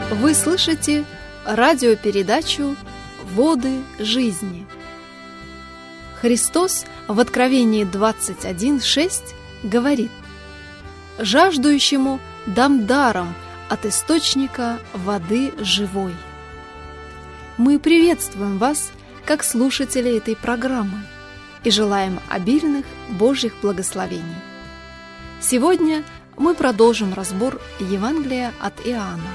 Вы слышите радиопередачу «Воды жизни». Христос в Откровении 21:6 говорит: «Жаждущему дам даром от источника воды живой». Мы приветствуем вас, как слушатели этой программы, и желаем обильных Божьих благословений. Сегодня мы продолжим разбор Евангелия от Иоанна.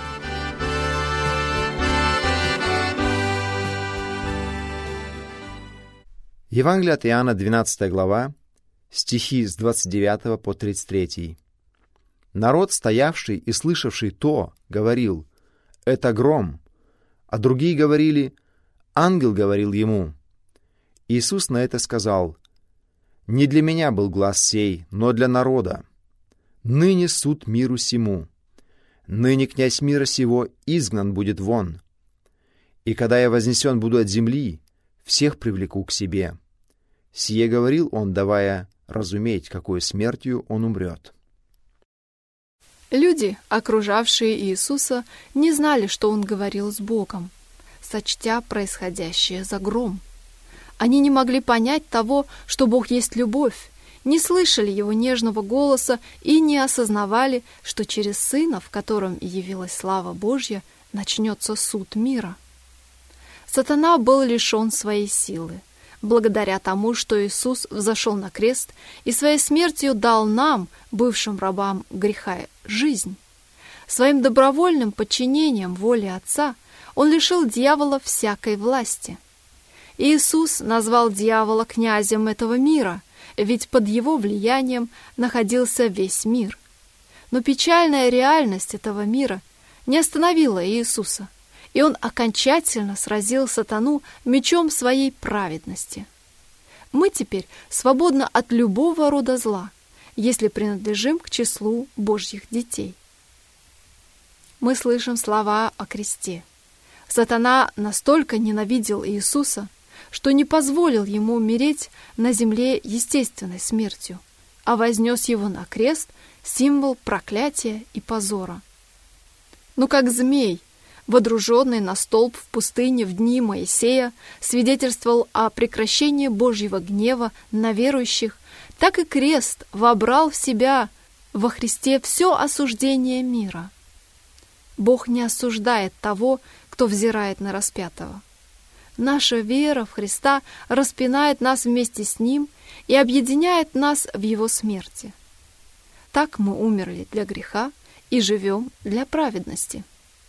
Евангелие от Иоанна, 12 глава, стихи с 29 по 33. «Народ, стоявший и слышавший то, говорил: „Это гром“, а другие говорили: „Ангел говорил ему“. Иисус на это сказал: „Не для меня был глас сей, но для народа. Ныне суд миру сему. Ныне князь мира сего изгнан будет вон. И когда я вознесен буду от земли, всех привлеку к себе“. Сие говорил он, давая разуметь, какой смертью он умрет. Люди, окружавшие Иисуса, не знали, что Он говорил с Богом, сочтя происходящее за гром. Они не могли понять того, что Бог есть любовь, не слышали Его нежного голоса и не осознавали, что через Сына, в котором явилась слава Божья, начнется суд мира. Сатана был лишен своей силы, благодаря тому, что Иисус взошел на крест и своей смертью дал нам, бывшим рабам греха, жизнь. Своим добровольным подчинением воле Отца Он лишил дьявола всякой власти. Иисус назвал дьявола князем этого мира, ведь под его влиянием находился весь мир. Но печальная реальность этого мира не остановила Иисуса, и Он окончательно сразил сатану мечом своей праведности. Мы теперь свободны от любого рода зла, если принадлежим к числу Божьих детей. Мы слышим слова о кресте. Сатана настолько ненавидел Иисуса, что не позволил ему умереть на земле естественной смертью, а вознес его на крест, символ проклятия и позора. Но как змей, водруженный на столб в пустыне в дни Моисея, свидетельствовал о прекращении Божьего гнева на верующих, так и крест вобрал в себя во Христе все осуждение мира. Бог не осуждает того, кто взирает на распятого. Наша вера в Христа распинает нас вместе с Ним и объединяет нас в Его смерти. Так мы умерли для греха и живем для праведности.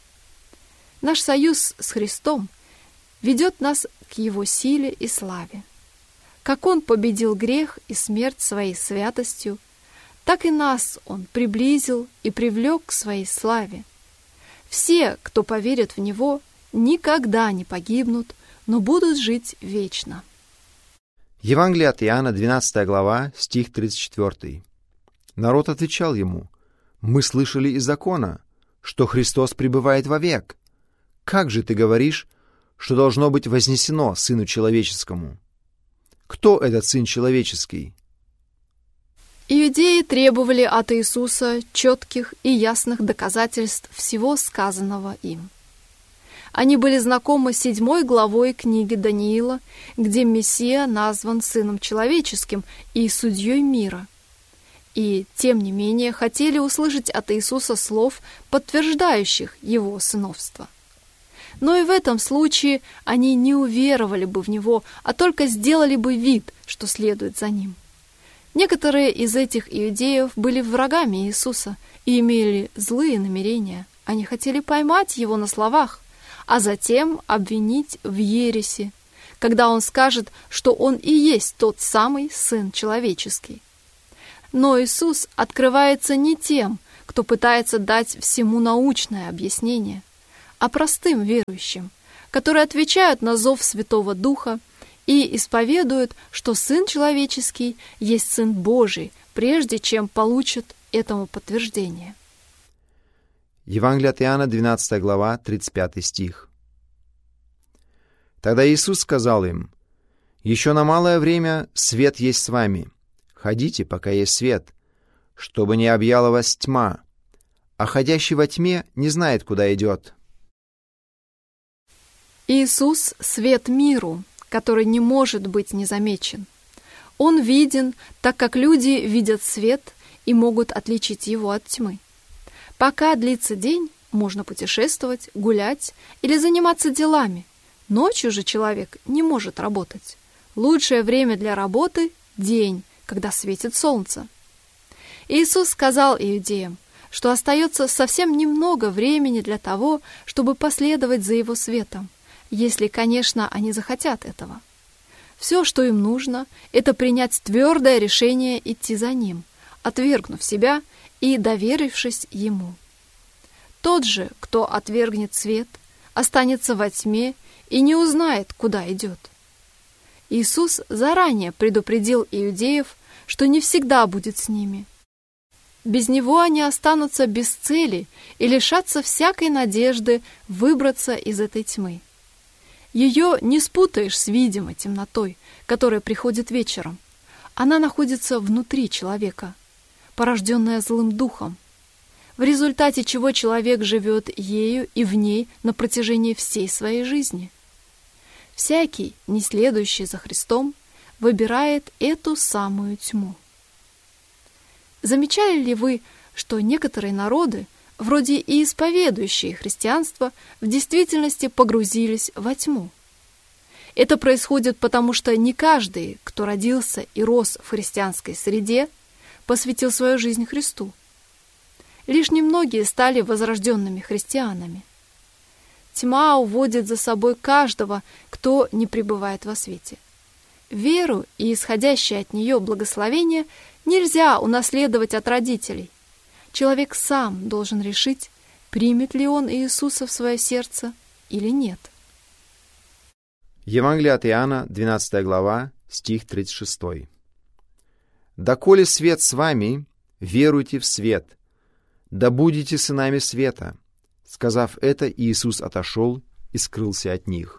Наш союз с Христом ведет нас к Его силе и славе. Как Он победил грех и смерть своей святостью, так и нас Он приблизил и привлек к своей славе. Все, кто поверит в Него, никогда не погибнут, но будут жить вечно. Евангелие от Иоанна, 12 глава, стих 34. Народ отвечал ему: «Мы слышали из закона, что Христос пребывает вовек. Как же ты говоришь, что должно быть вознесено Сыну Человеческому? Кто этот Сын Человеческий?» Иудеи требовали от Иисуса четких и ясных доказательств всего сказанного им. Они были знакомы с 7 главой книги Даниила, где Мессия назван Сыном Человеческим и Судьей мира. И, тем не менее, хотели услышать от Иисуса слов, подтверждающих Его сыновство. Но и в этом случае они не уверовали бы в Него, а только сделали бы вид, что следует за Ним. Некоторые из этих иудеев были врагами Иисуса и имели злые намерения. Они хотели поймать Его на словах, а затем обвинить в ереси, когда Он скажет, что Он и есть тот самый Сын Человеческий. Но Иисус открывается не тем, кто пытается дать всему научное объяснение, а простым верующим, которые отвечают на зов Святого Духа и исповедуют, что Сын Человеческий есть Сын Божий, прежде чем получат этому подтверждение. Евангелие от Иоанна, 12 глава, 35 стих. Тогда Иисус сказал им: «Еще на малое время свет есть с вами. Ходите, пока есть свет, чтобы не объяла вас тьма, а ходящий во тьме не знает, куда идет. Иисус — свет миру, который не может быть незамечен. Он виден, так как люди видят свет и могут отличить его от тьмы. Пока длится день, можно путешествовать, гулять или заниматься делами. Ночью же человек не может работать. Лучшее время для работы — день, когда светит солнце. Иисус сказал иудеям, что остается совсем немного времени для того, чтобы последовать за Его светом, если, конечно, они захотят этого. Все, что им нужно, это принять твердое решение идти за Ним, отвергнув себя и доверившись Ему. Тот же, кто отвергнет свет, останется во тьме и не узнает, куда идет. Иисус заранее предупредил иудеев, что не всегда будет с ними. Без Него они останутся без цели и лишатся всякой надежды выбраться из этой тьмы. Ее не спутаешь с видимой темнотой, которая приходит вечером. Она находится внутри человека, порожденная злым духом, в результате чего человек живет ею и в ней на протяжении всей своей жизни. Всякий, не следующий за Христом, выбирает эту самую тьму. Замечали ли вы, что некоторые народы, вроде и исповедующие христианство, в действительности погрузились во тьму? Это происходит потому, что не каждый, кто родился и рос в христианской среде, посвятил свою жизнь Христу. Лишь немногие стали возрожденными христианами. Тьма уводит за собой каждого, кто не пребывает во свете. Веру и исходящее от нее благословение нельзя унаследовать от родителей. Человек сам должен решить, примет ли он Иисуса в свое сердце или нет. Евангелие от Иоанна, 12 глава, стих 36. «Доколе свет с вами, веруйте в свет, да будете сынами света». Сказав это, Иисус отошел и скрылся от них.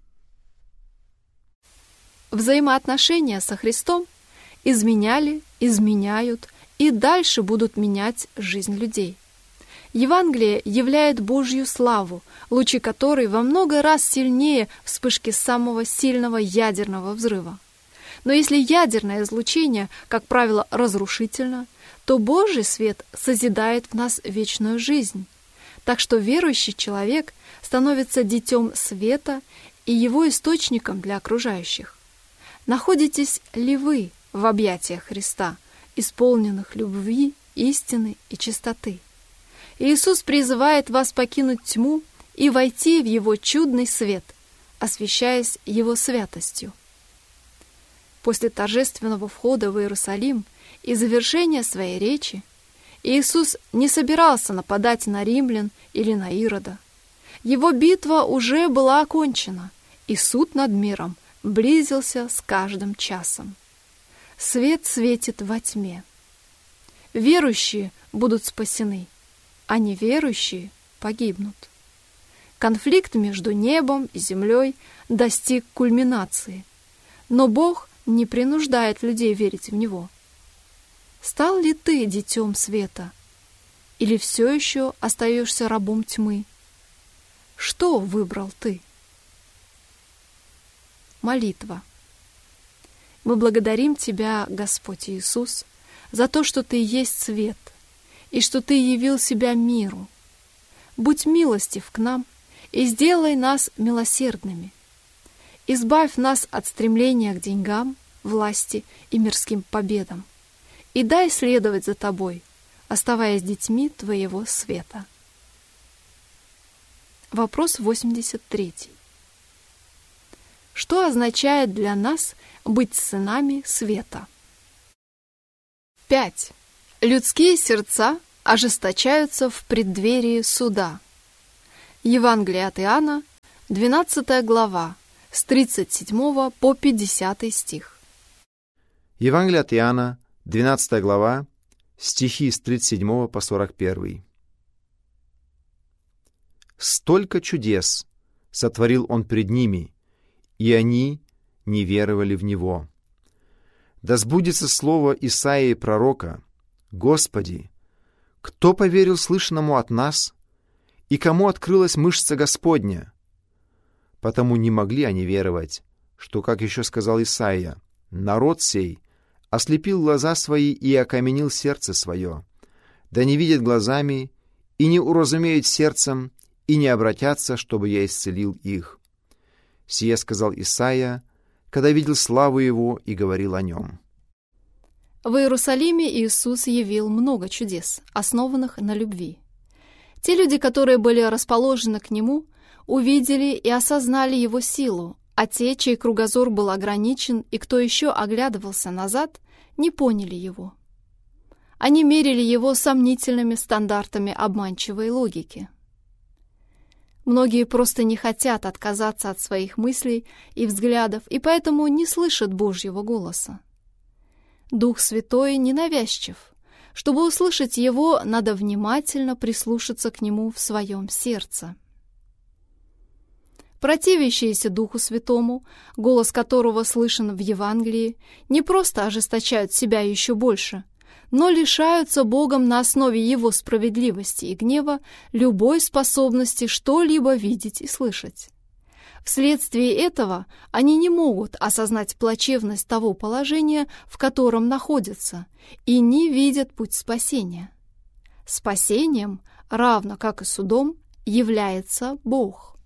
Взаимоотношения со Христом изменяли, изменяют и дальше будут менять жизнь людей. Евангелие являет Божью славу, лучи которой во много раз сильнее вспышки самого сильного ядерного взрыва. Но если ядерное излучение, как правило, разрушительно, то Божий свет созидает в нас вечную жизнь. Так что верующий человек становится детем света и его источником для окружающих. Находитесь ли вы в объятиях Христа, исполненных любви, истины и чистоты? Иисус призывает вас покинуть тьму и войти в Его чудный свет, освящаясь Его святостью. После торжественного входа в Иерусалим и завершения своей речи Иисус не собирался нападать на римлян или на Ирода. Его битва уже была окончена, и суд над миром близился с каждым часом. Свет светит во тьме. Верующие будут спасены, а неверующие погибнут. Конфликт между небом и землей достиг кульминации, но Бог не принуждает людей верить в Него. Стал ли ты детем света? Или все еще остаешься рабом тьмы? Что выбрал ты? Молитва. Мы благодарим Тебя, Господь Иисус, за то, что Ты есть свет, и что Ты явил себя миру. Будь милостив к нам и сделай нас милосердными. Избавь нас от стремления к деньгам, власти и мирским победам. И дай следовать за Тобой, оставаясь детьми Твоего света. Вопрос 83. Что означает для нас быть сынами света? 5. Людские сердца ожесточаются в преддверии суда. Евангелие от Иоанна, 12 глава, с 37 по 50 стих. Евангелие от Иоанна, 12 глава, стихи с 37 по 41. «Столько чудес сотворил Он пред ними, и они не веровали в Него. Да сбудется слово Исаии пророка: Господи, кто поверил слышанному от нас, и кому открылась мышца Господня? Потому не могли они веровать, что, как еще сказал Исаия, «Народ сей ослепил глаза свои и окаменил сердце свое, да не видят глазами и не уразумеют сердцем, и не обратятся, чтобы я исцелил их». Сие сказал Исаия, когда видел славу его и говорил о нем. В Иерусалиме Иисус явил много чудес, основанных на любви. Те люди, которые были расположены к Нему, увидели и осознали Его силу, а те, чей кругозор был ограничен и кто еще оглядывался назад, не поняли Его. Они мерили Его сомнительными стандартами обманчивой логики. Многие просто не хотят отказаться от своих мыслей и взглядов, и поэтому не слышат Божьего голоса. Дух Святой ненавязчив. Чтобы услышать Его, надо внимательно прислушаться к Нему в своем сердце. Противящиеся Духу Святому, голос которого слышен в Евангелии, не просто ожесточают себя еще больше, но лишаются Богом на основе Его справедливости и гнева любой способности что-либо видеть и слышать. Вследствие этого они не могут осознать плачевность того положения, в котором находятся, и не видят путь спасения. Спасением, равно как и судом, является Бог.